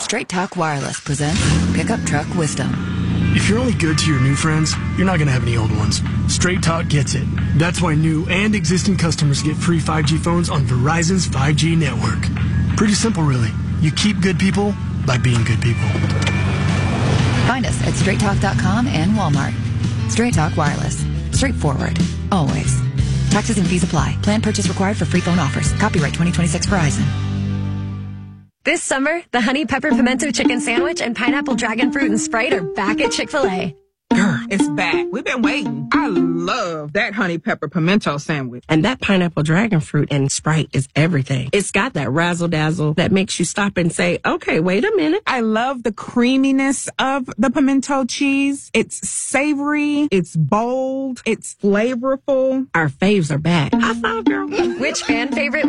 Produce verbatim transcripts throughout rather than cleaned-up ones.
Straight Talk Wireless presents Pickup Truck Wisdom. If you're only good to your new friends, you're not going to have any old ones. Straight Talk gets it. That's why new and existing customers get free five G phones on Verizon's five G network. Pretty simple, really. You keep good people by being good people. Find us at straight talk dot com and Walmart. Straight Talk Wireless. Straightforward. Always. Taxes and fees apply. Plan purchase required for free phone offers. Copyright twenty twenty-six Verizon. This summer, the Honey Pepper Pimento Chicken Sandwich and Pineapple Dragon Fruit and Sprite are back at Chick-fil-A. Girl, it's back. We've been waiting. I love that Honey Pepper Pimento Sandwich. And that Pineapple Dragon Fruit and Sprite is everything. It's got that razzle-dazzle that makes you stop and say, okay, wait a minute. I love the creaminess of the pimento cheese. It's savory. It's bold. It's flavorful. Our faves are back. High five, girl. Which fan favorite?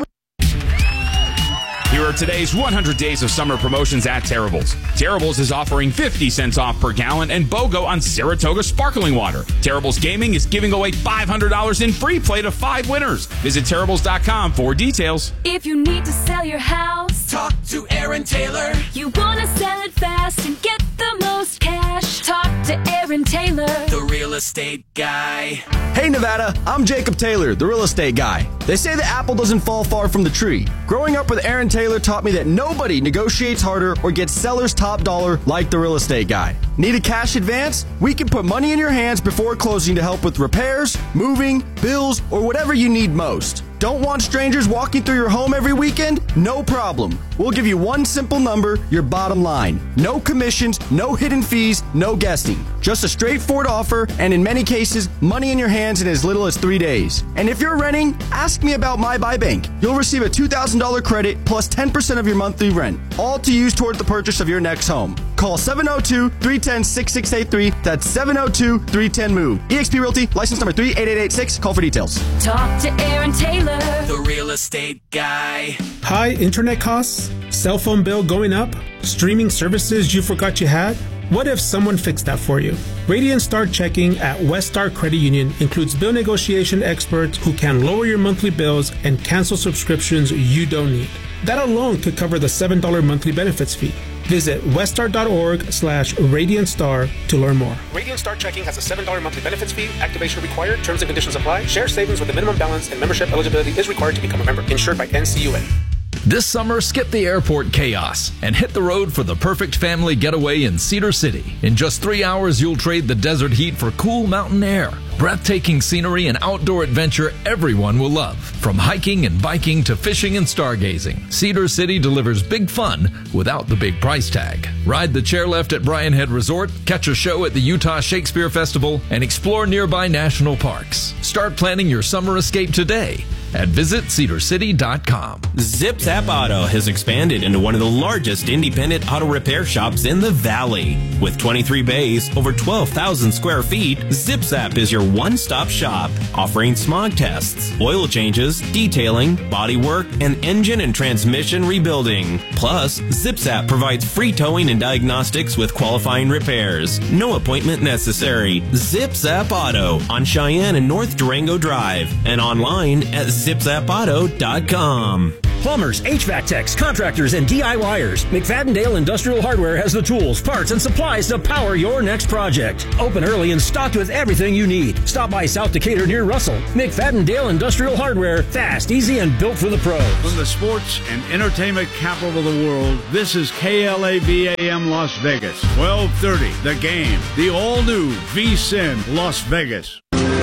Here are today's one hundred days of summer promotions at Terrible's. Terrible's is offering fifty cents off per gallon and BOGO on Saratoga sparkling water. Terrible's Gaming is giving away five hundred dollars in free play to five winners. Visit Terrible's dot com for details. If you need to sell your house, talk to Aaron Taylor. You want to sell it fast and get the most cash, talk to Aaron Taylor, the real estate guy. Hey Nevada, I'm Jacob Taylor, the real estate guy. They say the apple doesn't fall far from the tree. Growing up with Aaron Taylor taught me that nobody negotiates harder or gets seller's top dollar like the real estate guy. Need a cash advance? We can put money in your hands before closing to help with repairs, moving, bills, or whatever you need most. Don't want strangers walking through your home every weekend? No problem. We'll give you one simple number, your bottom line. No commissions, no hidden fees, no guessing. Just a straightforward offer, and in many cases, money in your hands in as little as three days. And if you're renting, ask me about My Buy Bank. You'll receive a two thousand dollars credit plus ten percent of your monthly rent, all to use toward the purchase of your next home. Call seven oh two, three one oh, six six eight three. That's seven oh two, three one oh, MOVE. eXp Realty, license number three eight eight eight six. Call for details. talk to Aaron Taylor, the real estate guy. High internet costs? Cell phone bill going up? Streaming services you forgot you had? What if someone fixed that for you? Radiant Star Checking at Westar Credit Union includes bill negotiation experts who can lower your monthly bills and cancel subscriptions you don't need. That alone could cover the seven dollars monthly benefits fee. Visit westar.org slash Radiant Star to learn more. Radiant Star Checking has a seven dollars monthly benefits fee. Activation required. Terms and conditions apply. Share savings with a minimum balance and membership eligibility is required to become a member. Insured by N C U A. This summer, skip the airport chaos and hit the road for the perfect family getaway in Cedar City. In just three hours, you'll trade the desert heat for cool mountain air. Breathtaking scenery and outdoor adventure everyone will love. From hiking and biking to fishing and stargazing, Cedar City delivers big fun without the big price tag. Ride the chairlift at Bryan Head Resort, catch a show at the Utah Shakespeare Festival, and explore nearby national parks. Start planning your summer escape today at visit cedar city dot com. Zip Zap Auto has expanded into one of the largest independent auto repair shops in the Valley. With twenty-three bays, over twelve thousand square feet, Zip Zap is your one-stop shop, offering smog tests, oil changes, detailing, body work, and engine and transmission rebuilding. Plus, Zip Zap provides free towing and diagnostics with qualifying repairs. No appointment necessary. Zip Zap Auto on Cheyenne and North Durango Drive and online at zip zap auto dot com. Plumbers, H V A C techs, contractors, and D I Y ers. McFadden-Dale Industrial Hardware has the tools, parts, and supplies to power your next project. Open early and stocked with everything you need. Stop by South Decatur near Russell. McFadden-Dale Industrial Hardware. Fast, easy, and built for the pros. From the sports and entertainment capital of the world, this is K L A V A M Las Vegas. twelve thirty, The Game. The all-new V S I N Las Vegas.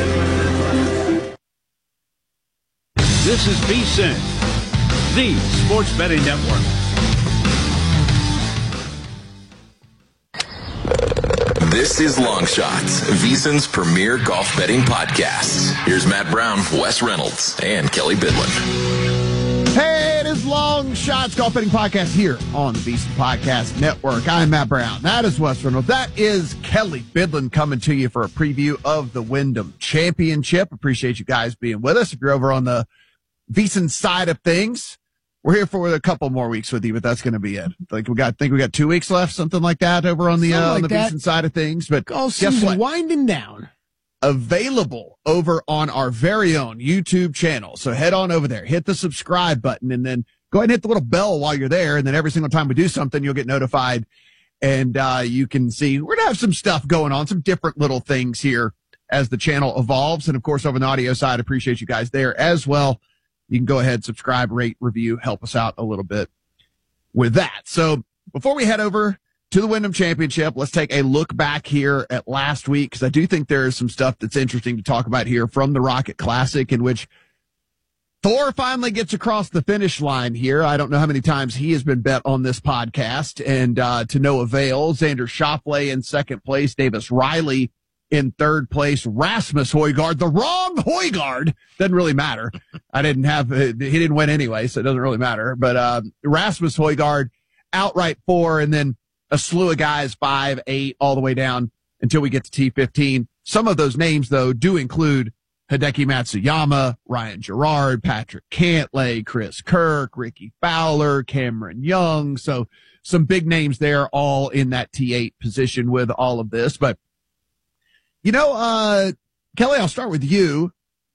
This is V S I N, the sports betting network. This is Long Shots, V S I N's premier golf betting podcast. Here's Matt Brown, Wes Reynolds, and Kelly Bidlin. Hey, it is Long Shots Golf Betting Podcast here on the V S I N Podcast Network. I'm Matt Brown. That is Wes Reynolds. That is Kelly Bidlin coming to you for a preview of the Wyndham Championship. Appreciate you guys being with us. If you're over on the V S I N side of things, we're here for a couple more weeks with you, but that's going to be it. Like we got, I think we got two weeks left, something like that, over on the uh, like on the that. V S I N side of things. But golf guess season what? Winding down. Available over on our very own YouTube channel. So head on over there, hit the subscribe button, and then go ahead and hit the little bell while you're there. And then every single time we do something, you'll get notified. And uh, you can see we're going to have some stuff going on, some different little things here as the channel evolves. And, of course, over on the audio side, appreciate you guys there as well. You can go ahead, subscribe, rate, review, help us out a little bit with that. So before we head over to the Wyndham Championship, let's take a look back here at last week, because I do think there is some stuff that's interesting to talk about here from the Rocket Classic, in which Thor finally gets across the finish line here. I don't know how many times he has been bet on this podcast, and uh, to no avail. Xander Schauffele in second place, Davis Riley in third place, Rasmus Højgaard, the wrong Højgaard. Doesn't really matter. I didn't have, he didn't win anyway, so it doesn't really matter. But uh, Rasmus Højgaard outright four, and then a slew of guys, five, eight, all the way down until we get to T fifteen. Some of those names, though, do include Hideki Matsuyama, Ryan Gerard, Patrick Cantlay, Chris Kirk, Ricky Fowler, Cameron Young. So some big names there, all in that T eight position with all of this. But, you know, uh, Kelly, I'll start with you.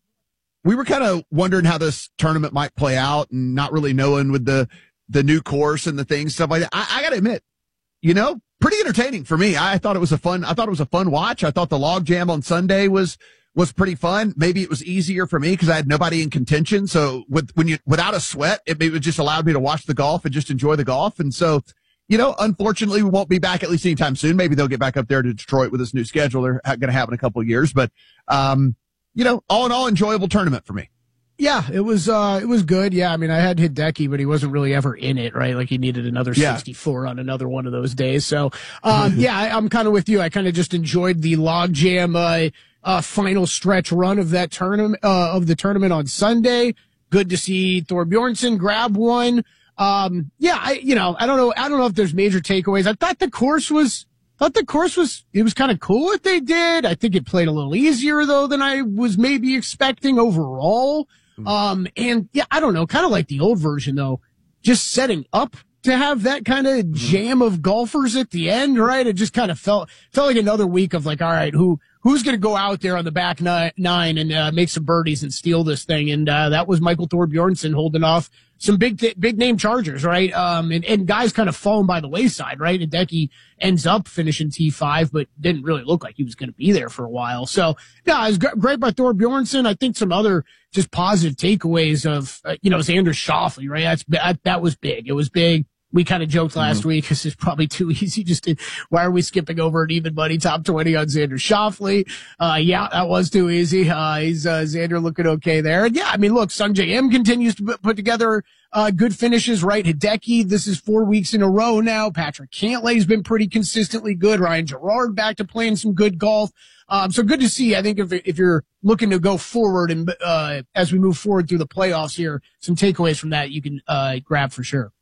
We were kind of wondering how this tournament might play out and not really knowing with the, the new course and the things, stuff like that. I, I got to admit, you know, pretty entertaining for me. I thought it was a fun, I thought it was a fun watch. I thought the log jam on Sunday was, was pretty fun. Maybe it was easier for me because I had nobody in contention. So with, when you, without a sweat, it, it just allowed me to watch the golf and just enjoy the golf. And so, you know, unfortunately we won't be back at least anytime soon. Maybe they'll get back up there to Detroit with this new schedule they're going to have in a couple of years. But, um, you know, all in all, enjoyable tournament for me. Yeah, it was uh, it was good. Yeah, I mean, I had Hideki, but he wasn't really ever in it, right? Like he needed another yeah. sixty-four on another one of those days. So, um, yeah, I, I'm kind of with you. I kind of just enjoyed the logjam uh, uh, final stretch run of that tournament uh, of the tournament on Sunday. Good to see Thor Bjornsson grab one. Um, yeah, I you know I don't know I don't know if there's major takeaways. I thought the course was. Thought the course was, it was kind of cool what they did. I think it played a little easier though than I was maybe expecting overall. Um, and yeah, I don't know, kind of like the old version though, just setting up to have that kind of jam of golfers at the end, right? It just kind of felt, felt like another week of like, all right, who, who's going to go out there on the back nine, nine and, uh, make some birdies and steal this thing? And, uh, that was Michael Thor Bjornsson holding off some big, th- big name chargers, right? Um, and, and guys kind of falling by the wayside, right? Hideki ends up finishing T five, but didn't really look like he was going to be there for a while. So, yeah, it was g- great by Thor Bjornsson. I think some other just positive takeaways of, uh, you know, Xander Schauffele, right? That's, that, that was big. It was big. We kind of joked last mm-hmm. week because it's probably too easy. Just to, why are we skipping over an even money top twenty on Xander Schauffele? Uh, yeah, that was too easy. Uh, he's, uh, Xander looking okay there. And yeah, I mean, look, Sungjae M continues to put together, uh, good finishes, right? Hideki, this is four weeks in a row now. Patrick Cantlay's been pretty consistently good. Ryan Gerard back to playing some good golf. Um, so good to see. I think if, if you're looking to go forward and, uh, as we move forward through the playoffs here, some takeaways from that you can, uh, grab for sure.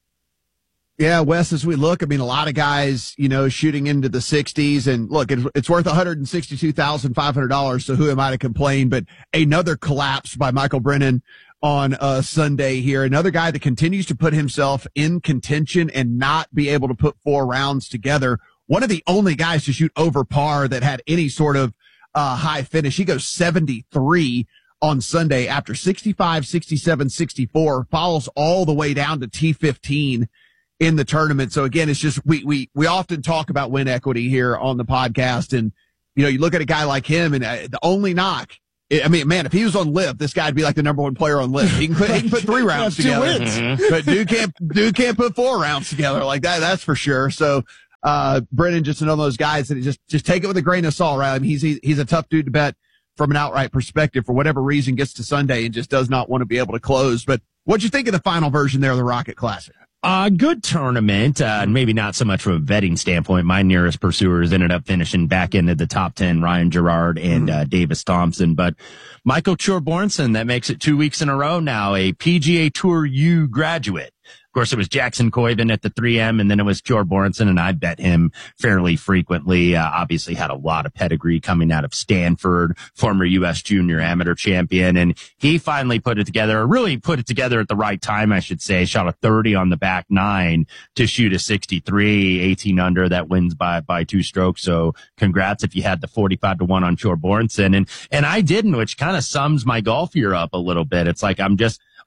Yeah, Wes, as we look, I mean, a lot of guys, you know, shooting into the sixties, and look, it's worth one hundred sixty-two thousand five hundred dollars, so who am I to complain? But another collapse by Michael Brennan on uh, Sunday here. Another guy that continues to put himself in contention and not be able to put four rounds together. One of the only guys to shoot over par that had any sort of uh, high finish. He goes seventy-three on Sunday after sixty-five, sixty-seven, sixty-four, follows all the way down to T fifteen. In the tournament. So again, it's just, we, we, we often talk about win equity here on the podcast. And, you know, you look at a guy like him and uh, the only knock, I mean, man, if he was on Live, this guy'd be like the number one player on Live. He can put, he can put three rounds together, mm-hmm. but dude can't, dude can't put four rounds together like that. That's for sure. So, uh, Brennan, just another one of those guys that just, just take it with a grain of salt, right? I mean, he's, he, he's a tough dude to bet from an outright perspective for whatever reason, gets to Sunday and just does not want to be able to close. But what'd you think of the final version there of the Rocket Classic? A uh, good tournament, uh, maybe not so much from a betting standpoint. My nearest pursuers ended up finishing back into the top ten, Ryan Gerard and uh, Davis Thompson. But Michael Thorbjornsen, that makes it two weeks in a row now, a P G A Tour U graduate. Of course, it was Jackson Coyven at the three M, and then it was Thorbjornsen, and I bet him fairly frequently. Uh, obviously had a lot of pedigree coming out of Stanford, former U S junior amateur champion, and he finally put it together, or really put it together at the right time, I should say. Shot a thirty on the back nine to shoot a sixty-three, eighteen under. That wins by, by two strokes. So congrats if you had the forty-five to one on Thorbjornsen. And, and I didn't, which kind of sums my golf year up a little bit. It's like I'm just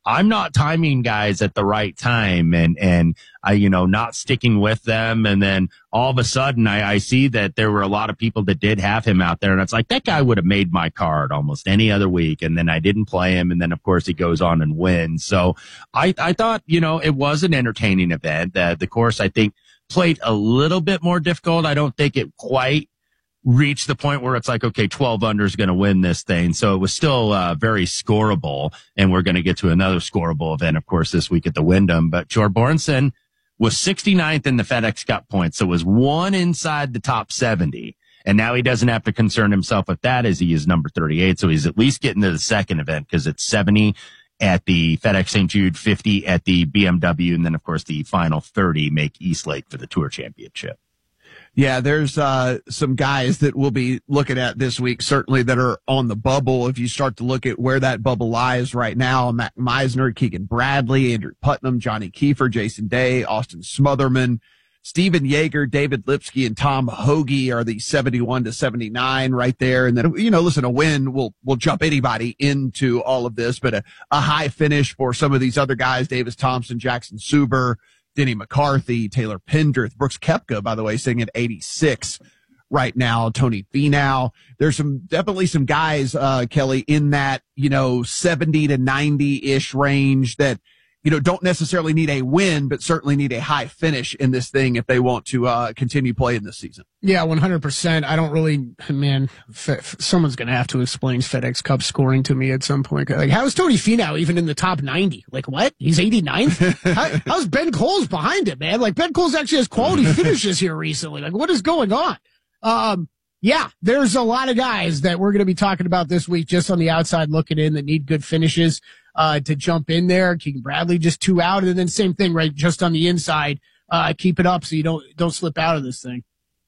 I'm not timing guys at the right time and, and I, you know, not sticking with them. And then all of a sudden I, I see that there were a lot of people that did have him out there. And it's like, that guy would have made my card almost any other week. And then I didn't play him. And then of course he goes on and wins. So I, I thought, you know, it was an entertaining event. Uh, the course, I think, played a little bit more difficult. I don't think it quite reached the point where it's like, okay, twelve under is going to win this thing. So it was still uh, very scoreable, and we're going to get to another scoreable event, of course, this week at the Wyndham. But Thorbjornsen was sixty-ninth in the FedEx Cup points, so was one inside the top seventy. And now he doesn't have to concern himself with that as he is number thirty-eight. So he's at least getting to the second event because it's seventy at the FedEx Saint Jude, fifty at the B M W, and then, of course, the final thirty make East Lake for the Tour Championship. Yeah, there's uh some guys that we'll be looking at this week, certainly, that are on the bubble. If you start to look at where that bubble lies right now, Matt Meisner, Keegan Bradley, Andrew Putnam, Johnny Kiefer, Jason Day, Austin Smotherman, Steven Yeager, David Lipsky, and Tom Hoagie are the seventy-one to seventy-nine right there. And then, you know, listen, a win will, will jump anybody into all of this, but a, a high finish for some of these other guys, Davis Thompson, Jackson Suber, Denny McCarthy, Taylor Pendrith, Brooks Koepka, by the way, sitting at eighty-six right now, Tony Finau. There's some, definitely some guys, uh, Kelly, in that, you know, seventy to ninety-ish range that, you know, don't necessarily need a win, but certainly need a high finish in this thing if they want to uh, continue playing this season. Yeah, one hundred percent. I don't really, man, f- someone's going to have to explain FedEx Cup scoring to me at some point. Like, how is Tony Finau even in the top ninety? Like, what? He's eighty-ninth? how, how's Ben Coles behind him, man? Like, Ben Coles actually has quality finishes here recently. Like, what is going on? Um, yeah, there's a lot of guys that we're going to be talking about this week just on the outside looking in that need good finishes. Uh, to jump in there. Keegan Bradley just two out. And then same thing, right? Just on the inside, uh, keep it up so you don't, don't slip out of this thing.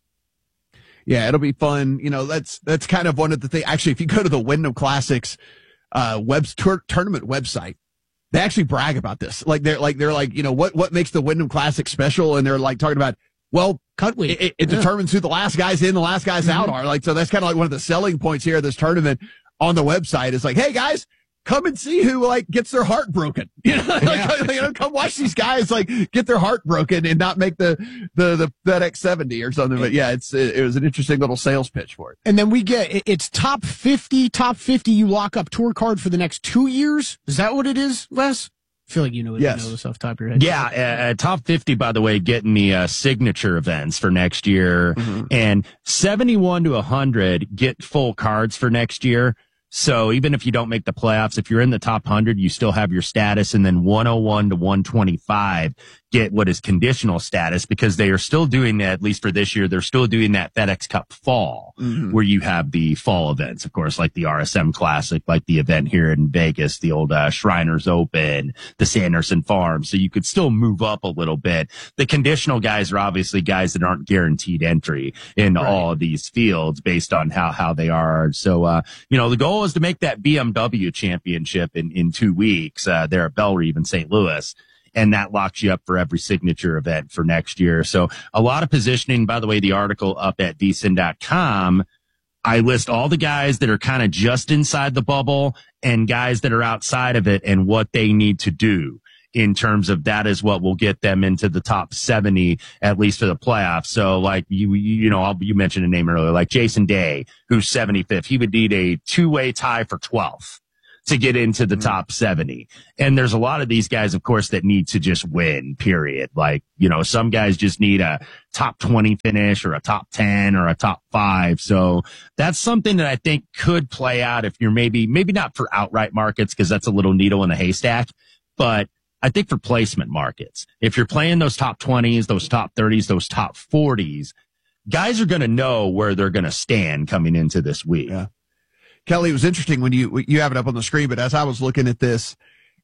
Yeah, it'll be fun. You know, that's, that's kind of one of the things. Actually, if you go to the Wyndham Classics, uh, web tour, tournament website, they actually brag about this. Like they're like, they're like, you know, what, what makes the Wyndham Classic special? And they're like talking about, well, cut week. It, it yeah. determines who the last guys in, the last guys mm-hmm. out are. Like, so that's kind of like one of the selling points here of this tournament on the website is like, hey guys, come and see who like gets their heart broken. You know, like, yeah. you know, come watch these guys like get their heart broken and not make the the the FedEx seventy or something. But yeah, it's it, it was an interesting little sales pitch for it. And then we get it's top fifty, top fifty. You lock up tour card for the next two years. Is that what it is, Wes? I feel like you know, yes. you know this off the top of your head. Yeah, uh, top fifty, by the way, getting the uh, signature events for next year, mm-hmm. and seventy-one to one hundred get full cards for next year. So even if you don't make the playoffs, if you're in the top one hundred, you still have your status. And then one oh one to one twenty-five get what is conditional status because they are still doing that, at least for this year, they're still doing that FedEx Cup fall mm-hmm. where you have the fall events, of course, like the R S M Classic, like the event here in Vegas, the old uh, Shriners Open, the Sanderson Farm. So you could still move up a little bit. The conditional guys are obviously guys that aren't guaranteed entry in right. all of these fields based on how, how they are. So, uh, you know, the goal is to make that B M W championship in, in two weeks, uh, there at Bellerive in Saint Louis. And that locks you up for every signature event for next year. So a lot of positioning. By the way, the article up at V S I N dot com, I list all the guys that are kind of just inside the bubble and guys that are outside of it and what they need to do in terms of that is what will get them into the top seventy, at least for the playoffs. So like you, you know, I'll, you mentioned a name earlier, like Jason Day, who's seventy-fifth. He would need a two-way tie for twelfth to get into the mm-hmm. top seventy. And there's a lot of these guys, of course, that need to just win, period. Like, you know, some guys just need a top twenty finish or a top ten or a top five. So that's something that I think could play out if you're maybe, maybe not for outright markets, because that's a little needle in a haystack, but I think for placement markets, if you're playing those top twenties, those top thirties, those top forties, guys are going to know where they're going to stand coming into this week. Yeah. Kelly, it was interesting when you, you have it up on the screen, but as I was looking at this,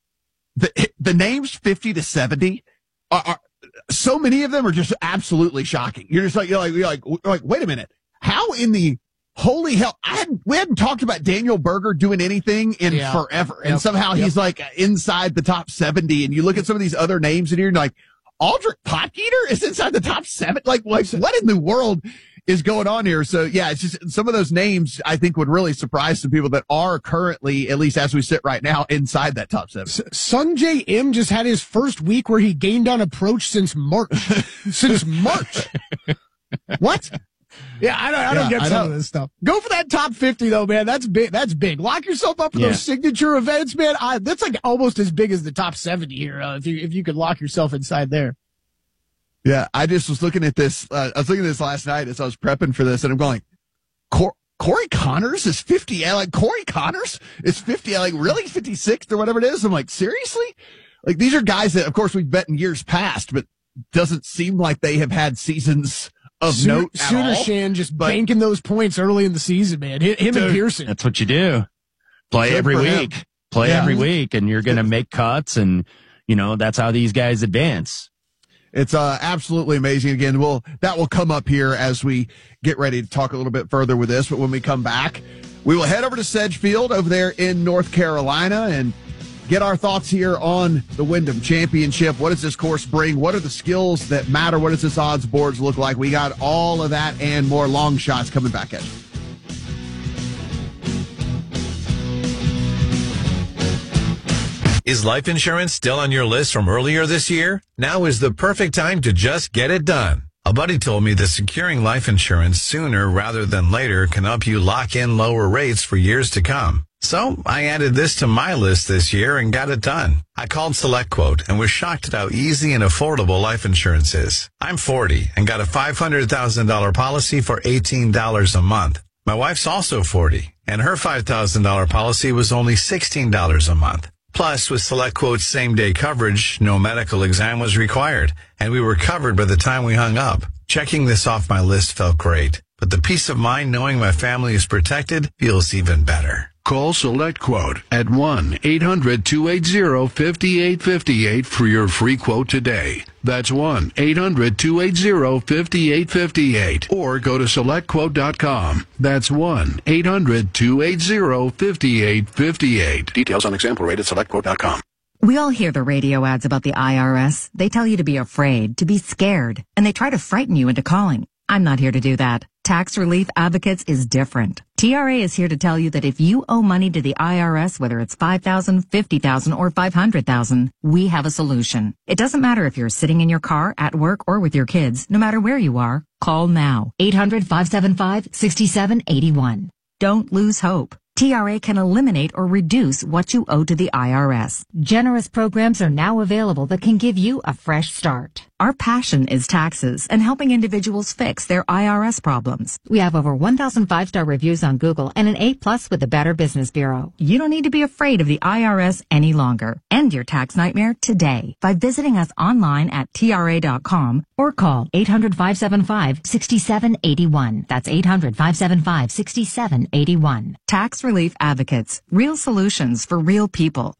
the, the names fifty to seventy are, are so many of them are just absolutely shocking. You're just like, you're like, you're like, you're like, wait a minute. How in the holy hell? I hadn't, we hadn't talked about Daniel Berger doing anything in yeah. forever. And yep. somehow yep. he's like inside the top seventy. And you look at some of these other names in here and you're like, Aldrich Potgieter is inside the top seven. Like, like what in the world is going on here. So yeah, it's just some of those names I think would really surprise some people that are currently, at least as we sit right now, inside that top seven. S- Sung J M just had his first week where he gained on approach since March. since March. What? Yeah, I don't, I don't Yeah, get I some know. of this stuff. Go for that top fifty though, man. That's big. That's big. Lock yourself up for Yeah. those signature events, man. I, that's like almost as big as the top seventy here. Uh, if you if you could lock yourself inside there. Yeah, I just was looking at this. Uh, I was looking at this last night as I was prepping for this, and I'm going, Cor- Corey Connors is fifty. I'm like, Corey Connors is fifty. I'm like, really? fifty-sixth or whatever it is? I'm like, seriously? Like, these are guys that, of course, we've bet in years past, but doesn't seem like they have had seasons of Soon- note at Sooner all. Shan just But- banking those points early in the season, man. Him Dude, and Pearson. That's what you do. Play Good every for him. week. Play Yeah. every week, and you're going to make cuts, and, you know, that's how these guys advance. It's uh, absolutely amazing. Again, we'll, that will come up here as we get ready to talk a little bit further with this. But when we come back, we will head over to Sedgefield over there in North Carolina and get our thoughts here on the Wyndham Championship. What does this course bring? What are the skills that matter? What does this odds boards look like? We got all of that and more long shots coming back at you. Is life insurance still on your list from earlier this year? Now is the perfect time to just get it done. A buddy told me that securing life insurance sooner rather than later can help you lock in lower rates for years to come. So I added this to my list this year and got it done. I called SelectQuote and was shocked at how easy and affordable life insurance is. I'm forty and got a five hundred thousand dollars policy for eighteen dollars a month. My wife's also forty and her five thousand dollars policy was only sixteen dollars a month. Plus, with SelectQuote's same-day coverage, no medical exam was required, and we were covered by the time we hung up. Checking this off my list felt great, but the peace of mind knowing my family is protected feels even better. Call SelectQuote at one eight hundred two eight zero five eight five eight for your free quote today. That's one eight hundred two eight zero five eight five eight. Or go to select quote dot com. That's one eight hundred two eight zero five eight five eight. Details on example rate at select quote dot com. We all hear the radio ads about the I R S. They tell you to be afraid, to be scared, and they try to frighten you into calling. I'm not here to do that. Tax Relief Advocates is different. T R A is here to tell you that if you owe money to the I R S, whether it's five thousand dollars, fifty thousand dollars, or five hundred thousand dollars, we have a solution. It doesn't matter if you're sitting in your car, at work, or with your kids. No matter where you are, call now. eight hundred, five seven five, six seven eight one. Don't lose hope. T R A can eliminate or reduce what you owe to the I R S. Generous programs are now available that can give you a fresh start. Our passion is taxes and helping individuals fix their I R S problems. We have over one thousand five-star reviews on Google and an A plus with the Better Business Bureau. You don't need to be afraid of the I R S any longer. End your tax nightmare today by visiting us online at T R A dot com or call eight hundred, five seven five, six seven eight one. That's eight hundred, five seven five, six seven eight one. Tax Relief Advocates. Real solutions for real people.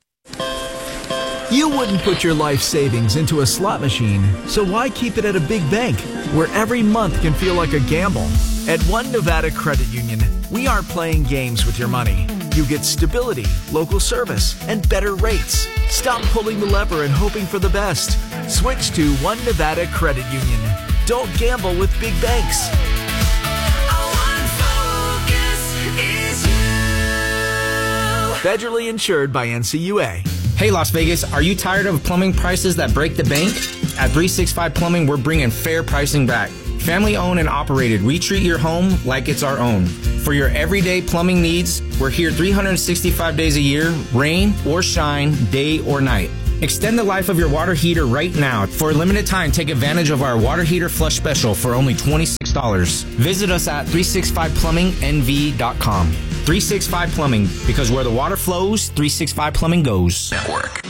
You wouldn't put your life savings into a slot machine, so why keep it at a big bank where every month can feel like a gamble? At One Nevada Credit Union, we aren't playing games with your money. You get stability, local service, and better rates. Stop pulling the lever and hoping for the best. Switch to One Nevada Credit Union. Don't gamble with big banks. Federally insured by N C U A. Hey Las Vegas, are you tired of plumbing prices that break the bank? At three sixty-five Plumbing, we're bringing fair pricing back. Family owned and operated, we treat your home like it's our own. For your everyday plumbing needs, we're here three hundred sixty-five days a year, rain or shine, day or night. Extend the life of your water heater right now. For a limited time, take advantage of our water heater flush special for only twenty-six dollars. Visit us at three sixty-five plumbing N V dot com. three sixty-five Plumbing, because where the water flows, three sixty-five Plumbing goes. Network.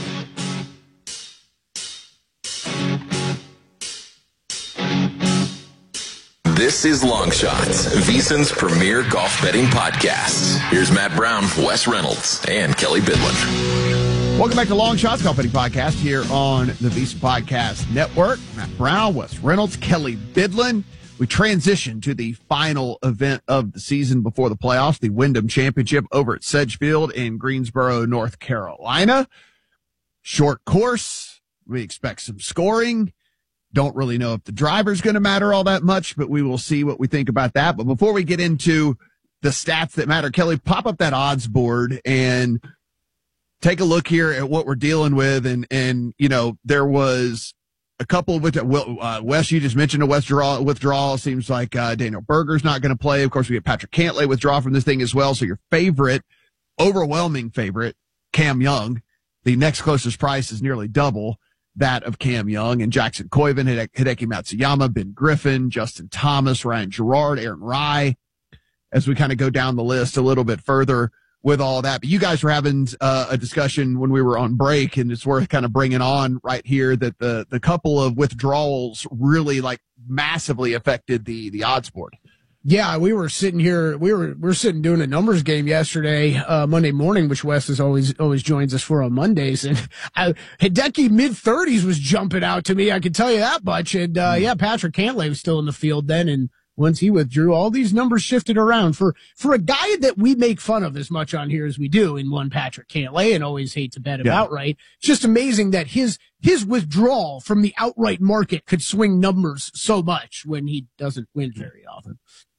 This is Long Shots, VSiN's premier golf betting podcast. Here's Matt Brown, Wes Reynolds, and Kelly Bidlin. Welcome back to Long Shots Golf Betting Podcast here on the VSiN Podcast Network. Matt Brown, Wes Reynolds, Kelly Bidlin. We transition to the final event of the season before the playoffs, the Wyndham Championship over at Sedgefield in Greensboro, North Carolina. Short course. We expect some scoring. Don't really know if the driver's going to matter all that much, but we will see what we think about that. But before we get into the stats that matter, Kelly, pop up that odds board and take a look here at what we're dealing with. And, and, you know, there was a couple with, uh, Wes, you just mentioned a withdrawal, withdrawal. Seems like, uh, Daniel Berger's not going to play. Of course, we get Patrick Cantlay withdraw from this thing as well. So your favorite, overwhelming favorite, Cam Young, the next closest price is nearly double that of Cam Young, and Jackson Koiven, Hideki Matsuyama, Ben Griffin, Justin Thomas, Ryan Gerard, Aaron Rye, as we kind of go down the list a little bit further with all that. But you guys were having uh, a discussion when we were on break, and it's worth kind of bringing on right here that the the couple of withdrawals really like massively affected the the odds board. Yeah, we were sitting here. We were we are sitting doing a numbers game yesterday, uh, Monday morning, which Wes is always always joins us for on Mondays. And I, Hideki mid thirties was jumping out to me. I can tell you that much. And uh, yeah, Patrick Cantlay was still in the field then, and once he withdrew, all these numbers shifted around for for a guy that we make fun of as much on here as we do in one Patrick Cantlay and always hate to bet him Yeah. outright. It's just amazing that his his withdrawal from the outright market could swing numbers so much when he doesn't win very often.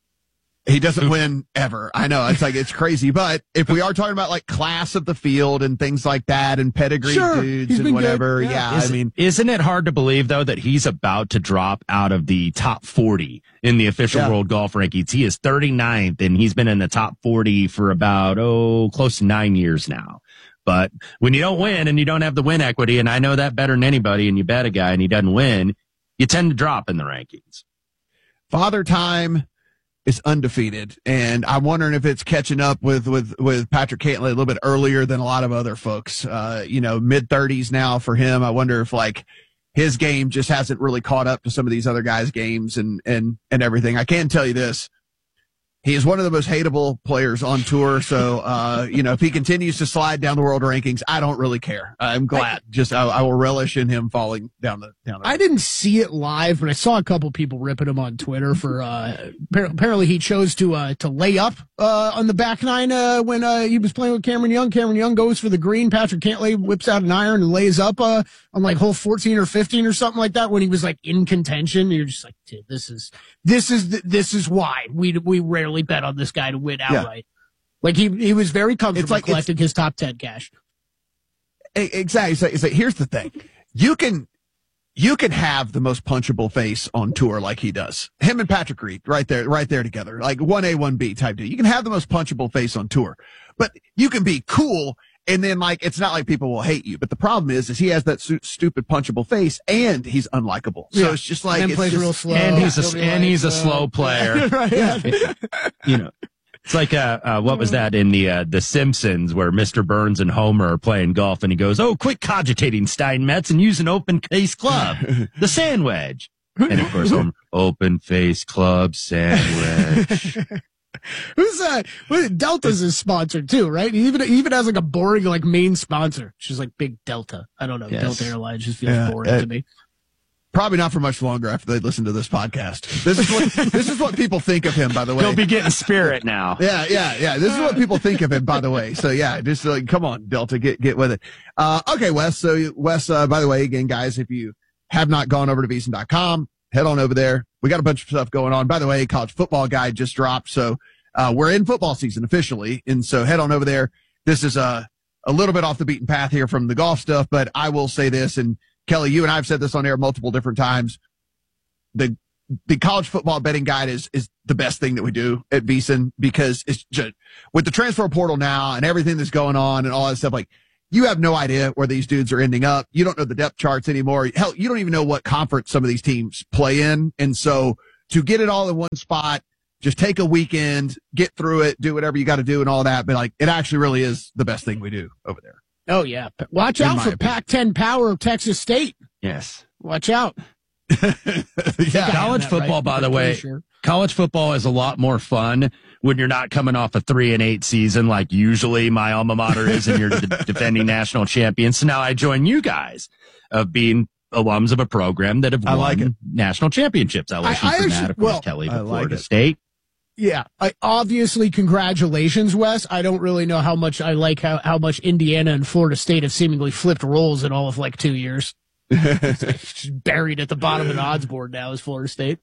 He doesn't win ever. I know. It's like, it's crazy. But if we are talking about like class of the field and things like that and pedigree Sure, dudes he's and been whatever. good. Yeah. Is- I mean, isn't it hard to believe though that he's about to drop out of the top forty in the official Yeah. world golf rankings? He is thirty-ninth and he's been in the top forty for about, oh, close to nine years now. But when you don't win and you don't have the win equity, and I know that better than anybody, and you bet a guy and he doesn't win, you tend to drop in the rankings. Father Time is undefeated, and I'm wondering if it's catching up with with with Patrick Cantlay a little bit earlier than a lot of other folks. Uh, you know, mid thirties now for him. I wonder if like his game just hasn't really caught up to some of these other guys' games and and and everything. I can tell you this. He is one of the most hateable players on tour. So, uh, you know, if he continues to slide down the world rankings, I don't really care. I'm glad. Just, I, I will relish in him falling down the, down the. I didn't see it live, but I saw a couple people ripping him on Twitter for, uh, apparently he chose to, uh, to lay up, uh, on the back nine, uh, when, uh, he was playing with Cameron Young. Cameron Young goes for the green. Patrick Cantlay whips out an iron and lays up, uh, on like hole fourteen or fifteen or something like that when he was like in contention. You're just like, dude, this is, this is, the, this is why we, we rarely bet on this guy to win outright. Yeah. Like he, he was very comfortable like, collecting his top ten cash. Exactly. So, so here's the thing. You can, you can have the most punchable face on tour like he does. Him and Patrick Reed right there, right there together, like one A, one B type deal. You can have the most punchable face on tour, but you can be cool. And then like, it's not like people will hate you, but the problem is, is he has that su- stupid punchable face and he's unlikable. So Yeah. it's just like, and it's plays just, real slow. And he's a, He'll be and like, he's a uh, slow player. right, yeah. You know, it's like, uh, uh, what was that in the, uh, the Simpsons where Mister Burns and Homer are playing golf and he goes, "Oh, quit cogitating, Steinmetz, and use an open face club, the sand wedge." And of course, Homer, "Open face club sandwich." Who's uh what, Delta's his sponsor too, right? He even he even has like a boring like main sponsor. She's like big Delta. I don't know. Yes. Delta Airlines just feels Yeah, boring uh, to me. Probably not for much longer after they listen to this podcast. This is what this is what people think of him, by the way. He'll be getting Spirit now. Yeah, yeah, yeah. This is what people think of him, by the way. So yeah, just like, come on, Delta, get get with it. Uh, okay, Wes. So Wes, uh, by the way, again, guys, if you have not gone over to V S I N dot com, head on over there. We got a bunch of stuff going on. By the way, college football guide just dropped, so uh, we're in football season officially, and so head on over there. This is a a little bit off the beaten path here from the golf stuff, but I will say this, and Kelly, you and I have said this on air multiple different times. The the college football betting guide is is the best thing that we do at V S I N, because it's just with the transfer portal now and everything that's going on and all that stuff. Like, you have no idea where these dudes are ending up. You don't know the depth charts anymore. Hell, you don't even know what conference some of these teams play in. And so to get it all in one spot, just take a weekend, get through it, do whatever you got to do and all that. But like, it actually really is the best thing we do over there. Oh yeah. Watch In out my for opinion. Pac ten power of Texas State. Yes. Watch out. Yeah. College that football, right. by the I'm way, pretty sure. college football is a lot more fun when you're not coming off a three and eight season like usually my alma mater is, and you're the defending national champions. So now I join you guys of being alums of a program that have I won like it. national championships. L S U I- I for actually- that, of course, well, Kelly, I but like Florida it. State. Yeah, I, obviously, congratulations, Wes. I don't really know how much I like how, how much Indiana and Florida State have seemingly flipped roles in all of like two years. Buried at the bottom of the odds board now is Florida State.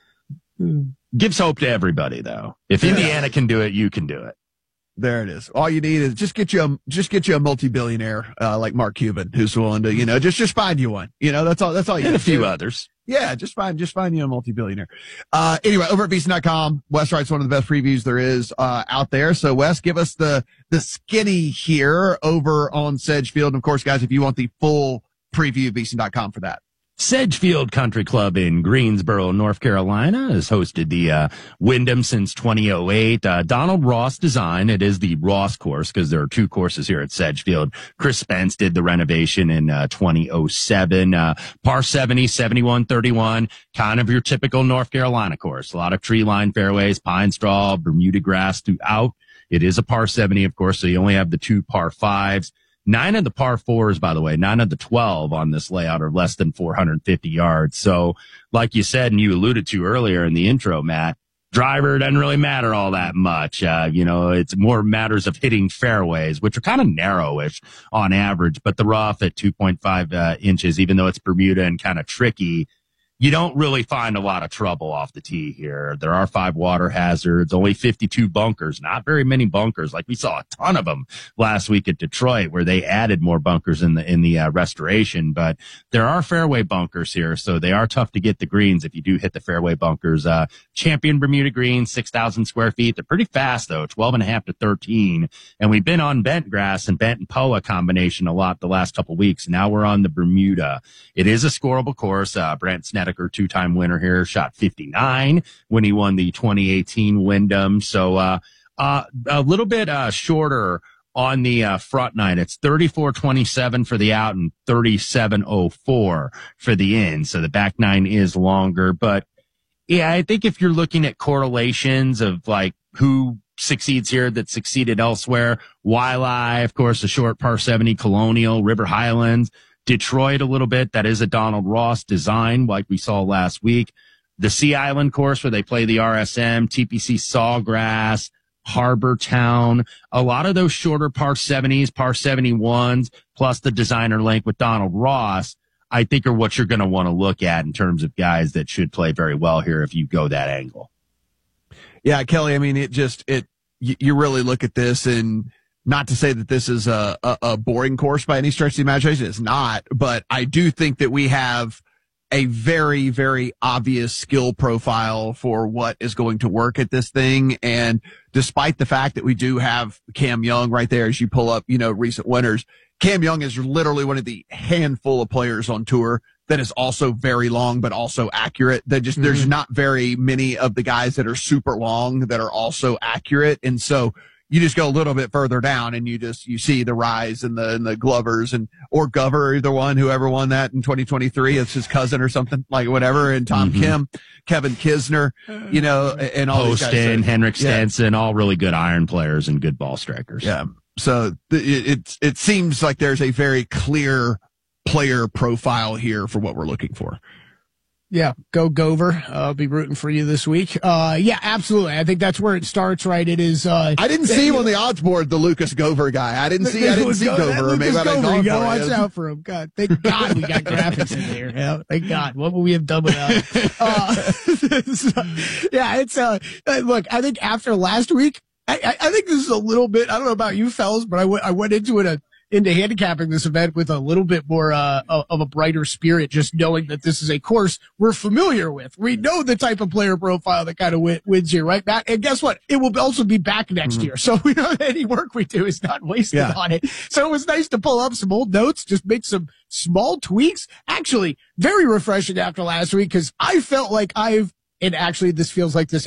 Gives hope to everybody, though. If Indiana can do it, you can do it. There it is. All you need is just get you a just get you a multi-billionaire uh, like Mark Cuban who's willing to, you know, just just find you one. You know, that's all. That's all you. And need a few do. others. Yeah, just find just find you a multi-billionaire. Uh, anyway, over at Beeson dot com, Wes writes one of the best previews there is uh, out there. So Wes, give us the the skinny here over on Sedgefield. And of course, guys, if you want the full preview, Beeson dot com for that. Sedgefield Country Club in Greensboro, North Carolina, has hosted the uh, Wyndham since twenty oh eight. Uh, Donald Ross design. It is the Ross course because there are two courses here at Sedgefield. Chris Spence did the renovation in uh, twenty oh seven. Uh, par seventy, seventy-one thirty-one, kind of your typical North Carolina course. A lot of tree-lined fairways, pine straw, Bermuda grass throughout. It is a par seventy, of course, so you only have the two par fives. Nine of the par fours, by the way, nine of the twelve on this layout are less than four hundred fifty yards. So like you said, and you alluded to earlier in the intro, Matt, driver doesn't really matter all that much. Uh, you know, it's more matters of hitting fairways, which are kind of narrowish on average, but the rough at two point five uh, inches, even though it's Bermuda and kind of tricky, you don't really find a lot of trouble off the tee here. There are five water hazards, only fifty-two bunkers, not very many bunkers. Like we saw a ton of them last week at Detroit where they added more bunkers in the, in the uh, restoration, but there are fairway bunkers here. So they are tough to get the greens if you do hit the fairway bunkers. Uh, Champion Bermuda greens, six thousand square feet. They're pretty fast though, twelve and a half to thirteen. And we've been on bent grass and bent and P O A combination a lot the last couple weeks. Now we're on the Bermuda. It is a scoreable course. Uh, Brant Snedeker, two-time winner here, shot fifty-nine when he won the twenty eighteen Wyndham. So, uh, uh, a little bit, uh, shorter on the, uh, front nine. It's thirty-four twenty-seven for the out and thirty-seven oh four for the in. So the back nine is longer, but yeah, I think if you're looking at correlations of like who succeeds here that succeeded elsewhere, Waialae, of course, a short par seventy, Colonial, River Highlands, Detroit a little bit. That is a Donald Ross design like we saw last week. The Sea Island course where they play the R S M, T P C Sawgrass, Harbor Town, a lot of those shorter par seventies, par seventy-ones, plus the designer link with Donald Ross, I think are what you're going to want to look at in terms of guys that should play very well here if you go that angle. Yeah, Kelly, I mean, it just, it, you, you really look at this, and not to say that this is a, a, a boring course by any stretch of the imagination. It's not, but I do think that we have a very, very obvious skill profile for what is going to work at this thing. And despite the fact that we do have Cam Young right there, as you pull up, you know, recent winners, Cam Young is literally one of the handful of players on tour that is also very long, but also accurate. That just, mm-hmm. there's not very many of the guys that are super long that are also accurate. And so you just go a little bit further down and you just, you see the rise in the, in the Glovers and, or Gover, either one, whoever won that in twenty twenty-three. It's his cousin or something, like whatever. And Tom mm-hmm. Kim, Kevin Kisner, you know, and all Poston, these guys. So, Henrik yeah. Stenson, all really good iron players and good ball strikers. Yeah. So th- it, it, it seems like there's a very clear player profile here for what we're looking for. Yeah, go Gover. Uh, I'll be rooting for you this week. Uh, yeah, absolutely. I think that's where it starts, right? It is, uh, I didn't see him on the odds board, the Lucas Gover guy. I didn't see, I didn't see go, Gover. Maybe I didn't Gover, know watch out for him. God, thank God we got graphics in here. Yeah, thank God. What would we have done without it? Uh, so, yeah, it's, uh, look, I think after last week, I, I think this is a little bit, I don't know about you fellas, but I went, I went into it, a, into handicapping this event with a little bit more uh, of a brighter spirit, just knowing that this is a course we're familiar with. We know the type of player profile that kind of win, wins here, right, Matt? And guess what? It will also be back next mm-hmm. year. So we know that any work we do is not wasted yeah. on it. So it was nice to pull up some old notes, just make some small tweaks. Actually, very refreshing after last week, because I felt like I've, and actually this feels like this